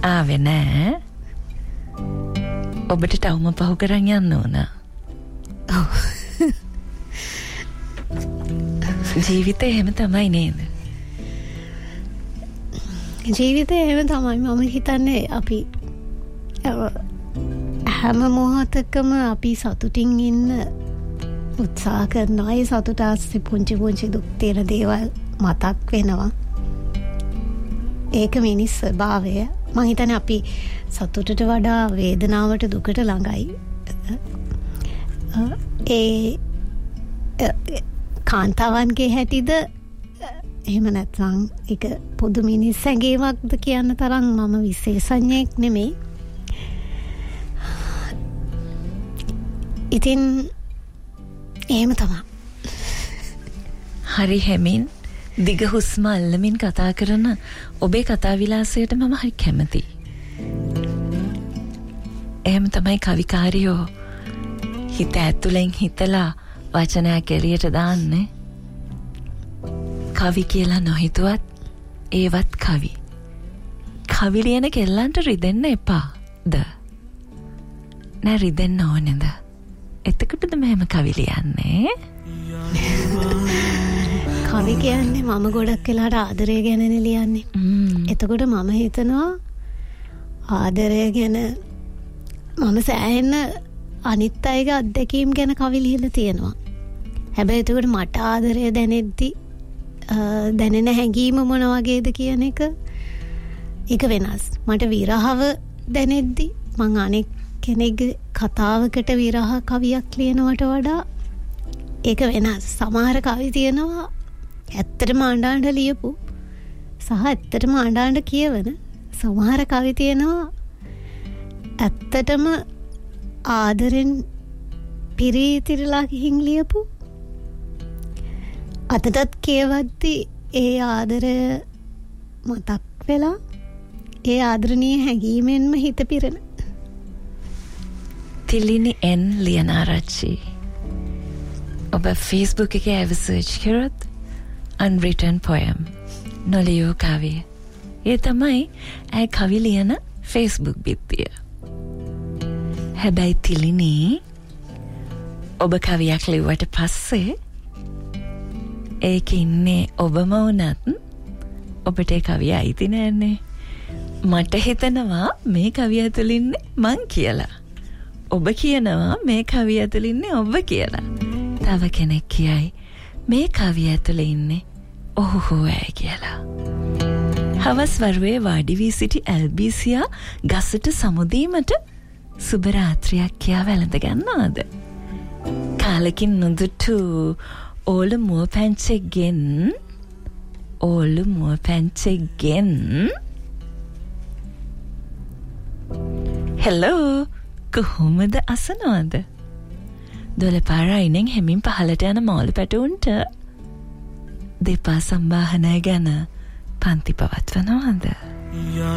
ආවේ නෑ. ඔබට තවම පහු කරන් යන්න ඕන. ජීවිතේ එහෙම තමයි නේද? ජීවිතේ එහෙම තමයි. මම හිතන්නේ අපි හැම මොහොතකම අපි සතුටින් ඉන්න උත්සාහ කරනවා. ඒ සතුට ආස්සේ පුංචි දුක් තියෙන දේවල් මතක් වෙනවා. ඒක මිනිස් ස්වභාවය. මම හිතන්නේ අපි සතුටට වඩා වේදනාවට දුකට ළඟයි. කාන්තාවන්ගේ හැටිද එහෙම නැත්නම් ඒක පොදු මිනිස් හැඟීමක්ද කියන්න තරම් මම විශේෂඥයෙක් නෙමෙයි. ඉතින් එහෙම තමයි. හරි හැමින් දිග හුස්ම අල්ලමින් කතා කරන ඔබේ කතා විලාසයට මම හරි කැමතියි. එහෙම තමයි කවිකාරියෝ හිත ඇතුලෙන් හිතලා වචනයක් එළියට දාන්නේ. කවි කියලා නොහිතුවත් ඒවත් කවි. කවි ලියන කෙල්ලන්ට රිදෙන්න එපාද? නෑ රිදෙන්න ඕනේද? එතකොටද මෙහෙම කවි ලියන්නේ? කවි කියන්නේ මම ගොඩක් වෙලාට ආදරය ගැනනේ ලියන්නේ. එතකොට මම හිතනවා ආදරය ගැන මම සෑහෙන අනිත් අයගේ අත්දැකීම් ගැන කවි ලියලා තියෙනවා. හැබැයි එතකොට මට ආදරය දැනෙද්දි දැනෙන හැඟීම මොන වගේද කියන එක ඒක වෙනස්. මට විරහව දැනෙද්දි මං අනෙක් කෙනෙක්ගේ කතාවකට විරහ කවියක් ලියනවට වඩා ඒක වෙනස්. සමහර කවි තියෙනවා ඇත්තටම අඬන්න ලියපු සහ ඇත්තටම අඬන්න කියවන. සමහර කවි තියෙනවා ඇත්තටම ආදරෙන් පිරීතිරලා ගිහින් ලියපු. අතටත් කියවද්දි ඒ ආදරය මතක් වෙලා ඒ ආදරණීය හැඟීමෙන්ම හිත පිරෙන. තිලිනි එන් ලියනාරච්චි. ඔබ Facebook එකේ ඇව සර්ච් කරොත් unwritten poem නොලියෝ කවිය. ඒ තමයි ඇය කවි ලියන Facebook බිත්තිය. හැබැයි තිලිනි ඔබ කවියක් ලිව්වට පස්සේ ඒක ඉන්නේ ඔබම වුණත් ඔබට ඒ කවිය අයිති නෑනේ. මට හිතෙනවා මේ කවිය ඇතුළේ ඉන්නේ මං කියලා. ඔබ කියනවා මේ කවිය ඇතුළේ ඉන්නේ ඔබ කියලා. තව කෙනෙක් කියයි මේ කවිය ඇතුළේ ඉන්නේ ඔහු හෝ ඇය කියලා. හවස් වරුවේ වාඩි වී සිටි ඇල්බීසියා ගසට සමුදීමට සුබ රාත්‍රියක් කියා වැළඳ ගන්නවද? කාලකින් නුදුටු ඕලු මුවපැංචෙක්ගෙන් හෙලෝ කොහොමද අසනවද? දොළ පාරයිනෙන් හෙමින් පහලට යන මෝල පැටුන්ට දෙපා සම්බාහනය ගැන පන්ති පවත්වනවද?